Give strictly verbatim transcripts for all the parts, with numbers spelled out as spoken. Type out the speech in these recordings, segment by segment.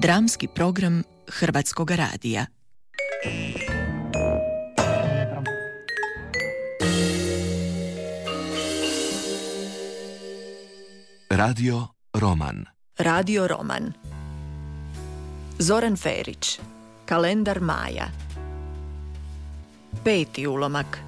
Dramski program Hrvatskog radija. Radio Roman. Radio Roman. Zoran Ferić. Kalendar Maja. Peti ulomak.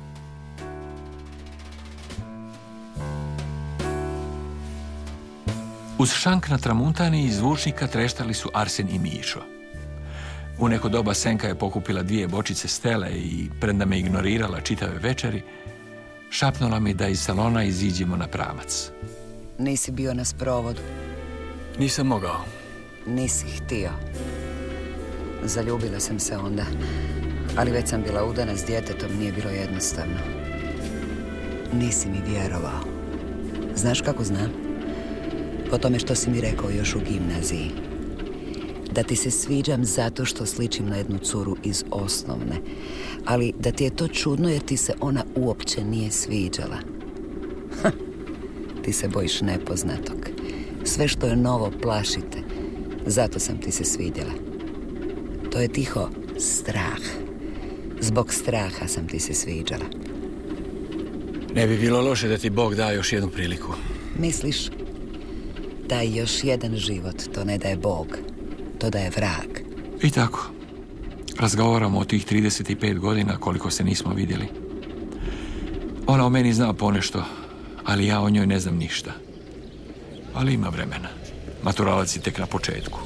Uz šank na tramuntani iz zvučnika treštali su Arsen i Mišo. U neko doba Senka je pokupila dvije bočice Stele i, premda me ignorirala čitave večeri, šapnula mi da iz salona iziđemo na pravac. Nisi bio na sprovodu. Nisam mogao. Nisi htio. Zaljubila sam se onda, ali već sam bila udana s djetetom, nije bilo jednostavno. Nisi mi vjerovao. Znaš kako znam? Po tome što si mi rekao još u gimnaziji. Da ti se sviđam zato što sličim na jednu curu iz osnovne. Ali da ti je to čudno jer ti se ona uopće nije sviđala. Ha, ti se bojiš nepoznatog. Sve što je novo plašite. Zato sam ti se svidjela. To je tiho strah. Zbog straha sam ti se sviđala. Ne bi bilo loše da ti Bog da još jednu priliku. Misliš? Daj još jedan život, to ne daje Bog. To daje vrag. I tako. Razgovaramo o tih trideset pet godina koliko se nismo vidjeli. Ona o meni zna ponešto, ali ja o njoj ne znam ništa. Ali ima vremena. Maturalac je tek na početku.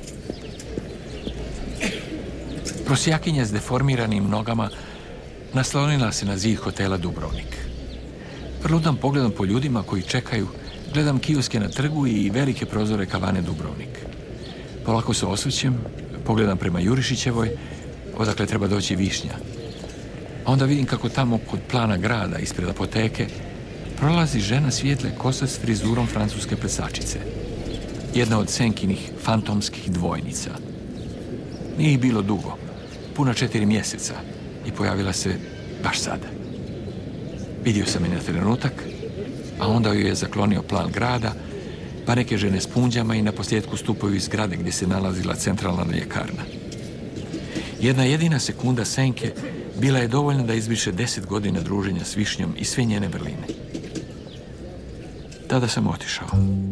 Prosjakinja s deformiranim nogama naslonila se na zid hotela Dubrovnik. Vrlutam pogledom po ljudima koji čekaju, gledam kioske na trgu i velike prozore kavane Dubrovnik. Polako se osvrćem, pogledam prema Jurišićevoj, odakle treba doći Višnja. A onda vidim kako tamo kod plana grada, ispred apoteke, prolazi žena svijetle kose s frizurom francuske plesačice. Jedna od Senkinih fantomskih dvojnica. Nije ih bilo dugo, puna četiri mjeseca, i pojavila se baš sada. Vidio sam je na trenutak, a onda ju je zaklonio plan grada, pa neke žene s punđama i naposljetku stupaju iz zgrade gdje se nalazila centralna ljekarna. Jedna jedina sekunda Senke bila je dovoljna da izbriše deset godina druženja s Višnjom i sve njene vrline. Tada sam otišao.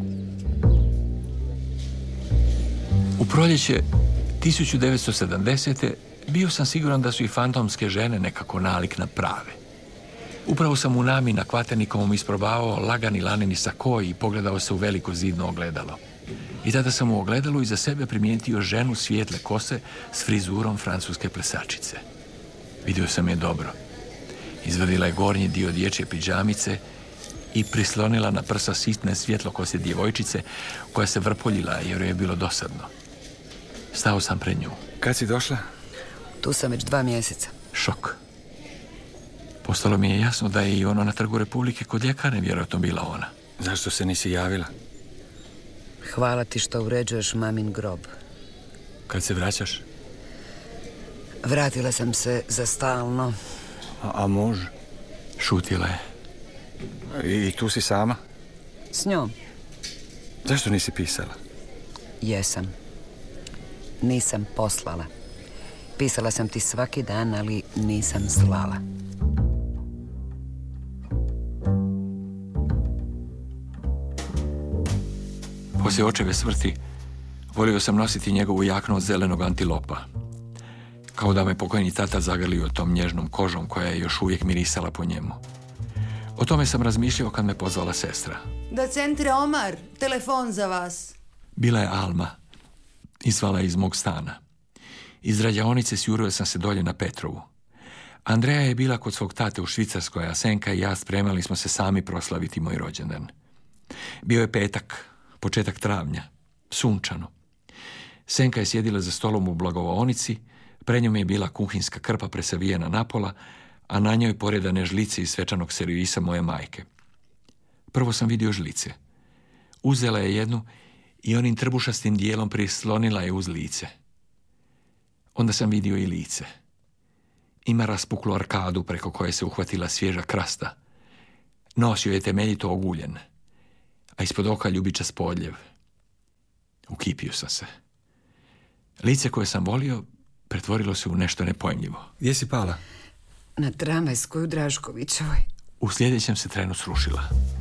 U proljeće tisuću devetsto sedamdesete. bio sam siguran da su i fantomske žene nekako nalik na prave. Upravo sam u Nami na Kvaternikovom isprobavao lagani laneni sako i pogledao se u veliko zidno ogledalo. I tada sam u ogledalu iza sebe primijetio ženu svijetle kose s frizurom francuske plesačice. Vidio sam je dobro. Izvadila je gornji dio dječje pidžamice i prislonila na prsa sitne svjetlokose djevojčice koja se vrpoljila jer joj je bilo dosadno. Stao sam pred nju. Kad si došla? Tu sam već dva mjeseca. Šok. Postalo mi je jasno da je i ono na Trgu Republike kod ljekarne vjerojatno bila ona. Zašto se nisi javila? Hvala ti što uređuješ mamin grob. Kad se vraćaš? Vratila sam se za stalno. A, a muž? Šutila je. I, I tu si sama? S njom. Zašto nisi pisala? Jesam. Nisam poslala. Pisala sam ti svaki dan, ali nisam slala. Poslije očeve smrti volio sam nositi njegovu jaknu od zelenog antilopa. Kao da me pokojni tata zagrlio tom nježnom kožom koja je još uvijek mirisala po njemu. O tome sam razmišljao kad me pozvala sestra. Da centre Omar, telefon za vas. Bila je Alma. Izvala je iz mog stana. Iz rađaonice sjurio sam se dolje na Petrovu. Andreja je bila kod svog tate u Švicarskoj, a Senka i ja spremali smo se sami proslaviti moj rođendan. Bio je petak, početak travnja, sunčano. Senka je sjedila za stolom u blagovaonici, pred njom je bila kuhinska krpa presavijena napola, a na njoj poredane žlice iz svečanog servisa moje majke. Prvo sam vidio žlice. Uzela je jednu i onim trbušastim dijelom prislonila je uz lice. Onda sam vidio i lice. Ima raspuklu arkadu preko koje se uhvatila svježa krasta. Nos joj je temeljito oguljen, a ispod oka ljubičast podljev. Ukipio sam se. Lice koje sam volio pretvorilo se u nešto nepojmljivo. Gdje si pala? Na tramvajskoj u Draškovićevoj. U sljedećem se trenu srušila.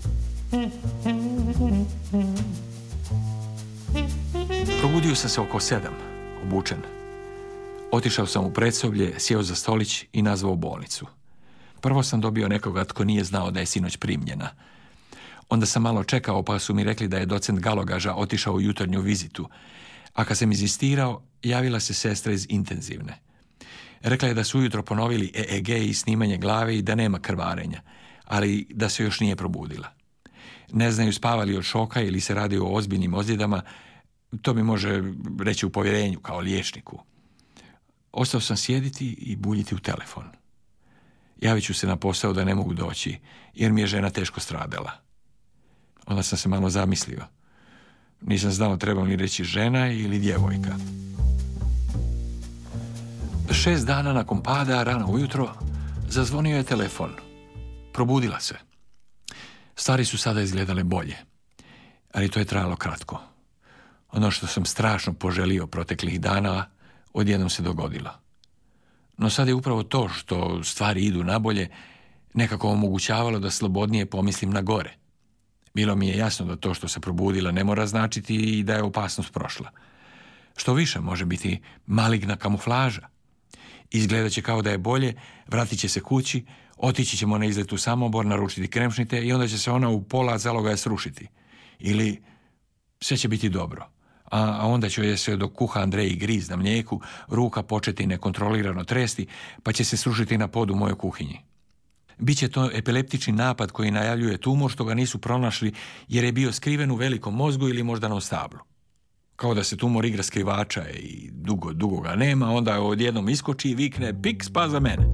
Probudio sam se oko sedam, obučen. Otišao sam u predsoblje, sjeo za stolić i nazvao bolnicu. Prvo sam dobio nekoga tko nije znao da je sinoć primljena. Onda sam malo čekao, pa su mi rekli da je docent Galogaža otišao u jutarnju vizitu. A kad sam inzistirao, javila se sestra iz intenzivne. Rekla je da su ujutro ponovili E E G i snimanje glave i da nema krvarenja, ali da se još nije probudila. Ne znaju spavali od šoka ili se radi o ozbiljnim ozljedama, to mi može reći u povjerenju kao liječniku. Ostao sam sjediti i buljiti u telefon. Javit ću se na posao da ne mogu doći, jer mi je žena teško stradala. Onda sam se malo zamislio. Nisam znao trebam li reći žena ili djevojka. Šest dana nakon pada, rano ujutro, zazvonio je telefon. Probudila se. Stvari su sada izgledale bolje, ali to je trajalo kratko. Ono što sam strašno poželio proteklih dana, odjednom se dogodilo. No sad je upravo to što stvari idu nabolje nekako omogućavalo da slobodnije pomislim na gore. Bilo mi je jasno da to što se probudila ne mora značiti i da je opasnost prošla. Što više može biti maligna kamuflaža. Izgledat će kao da je bolje, vratit će se kući, otići ćemo na izlet u Samobor, naručiti kremšnite i onda će se ona u pola zalogaja srušiti. Ili sve će biti dobro. A, a onda će je se dok kuha Andrej griz na mlijeku, ruka početi nekontrolirano tresti, pa će se srušiti na podu u mojoj kuhinji. Biće to epileptični napad koji najavljuje tumor što ga nisu pronašli jer je bio skriven u velikom mozgu ili moždanom stablu. Kao da se tumor igra skrivača i dugo, dugo ga nema, onda odjednom iskoči i vikne pik spa za mene.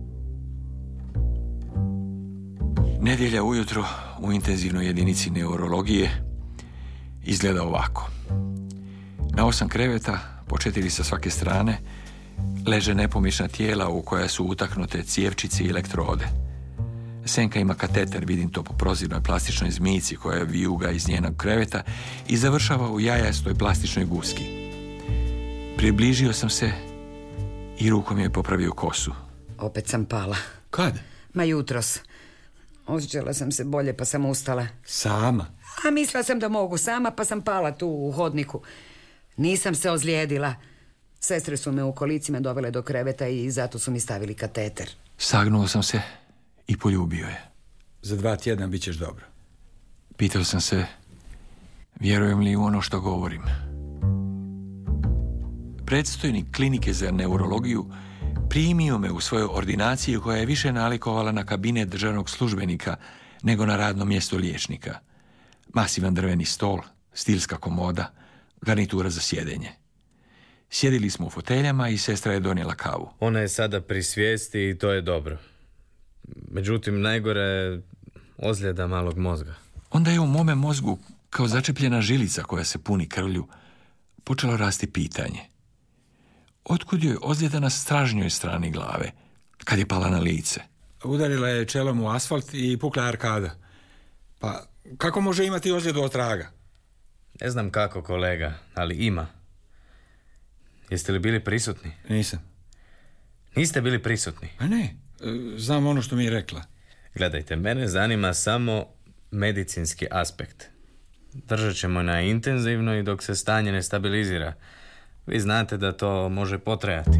Nedjelja ujutro u intenzivnoj jedinici neurologije izgleda ovako. Na osam kreveta, po četiri sa svake strane, leže nepomična tijela u koja su utaknute cijevčice i elektrode. Senka ima kateter, vidim to po prozirnoj plastičnoj zmijici koja vijuga iz njenog kreveta i završava u jajastoj plastičnoj guski. Približio sam se i rukom je popravio kosu. Opet sam pala. Kad? Ma jutros. Osjećala sam se bolje pa sam ustala. Sama? A mislila sam da mogu sama pa sam pala tu u hodniku. Nisam se ozlijedila. Sestre su me u kolicima dovele do kreveta i zato su mi stavili kateter. Sagnuo sam se i poljubio je. Za dva tjedna bit ćeš dobro. Pitao sam se, vjerujem li u ono što govorim. Predstojnik klinike za neurologiju primio me u svojoj ordinaciji koja je više nalikovala na kabinet državnog službenika nego na radno mjesto liječnika. Masivan drveni stol, stilska komoda, garnitura za sjedenje. Sjedili smo u foteljama i sestra je donijela kavu. Ona je sada pri svijesti i to je dobro. Međutim, najgore je ozljeda malog mozga. Onda je u mome mozgu, kao začepljena žilica koja se puni krvlju, počelo rasti pitanje. Otkud joj ozljeda na stražnjoj strani glave, kad je pala na lice? Udarila je čelom u asfalt i pukla arkada. Pa kako može imati ozljedu od traga? Ne znam kako, kolega, ali ima. Jeste li bili prisutni? Nisam. Niste bili prisutni? A ne, znam ono što mi je rekla. Gledajte, mene zanima samo medicinski aspekt. Držat ćemo na intenzivno i dok se stanje ne stabilizira. Vi znate da to može potrajati.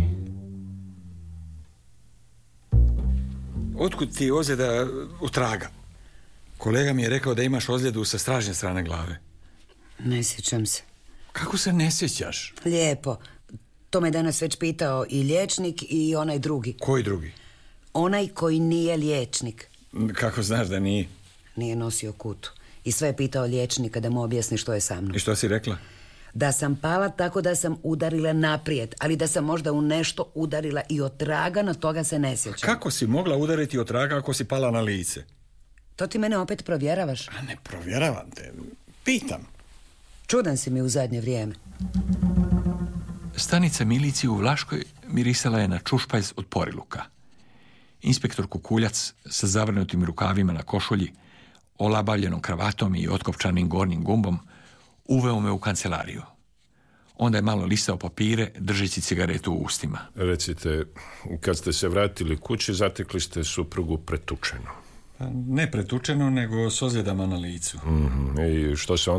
Otkud ti ozljeda u traga? Kolega mi je rekao da imaš ozljedu sa stražnje strane glave. Ne sjećam se. Kako se ne sjećaš? Lijepo. To me danas već pitao i liječnik i onaj drugi. Koji drugi? Onaj koji nije liječnik. Kako znaš da nije? Nije nosio kutu. I sve je pitao liječnika da mu objasni što je sa mnom. I što si rekla? Da sam pala tako da sam udarila naprijed, ali da sam možda u nešto udarila i od traga, na toga se ne sjećam. Kako si mogla udariti od traga ako si pala na lice? To ti mene opet provjeravaš? A ne provjeravam te, pitam. Čudan si mi u zadnje vrijeme. Stanica milicije u Vlaškoj mirisala je na čušpajz od poriluka. Inspektor Kukuljac sa zavrnutim rukavima na košulji, olabavljenom kravatom i otkopčanim gornjim gumbom uveo me u kancelariju. Onda je malo listao papire, držeći cigaretu u ustima. Recite, kad ste se vratili kući, zatekli ste suprugu pretučenu. Ne pretučenu, nego s ozljedama na licu. Mm-hmm. I što se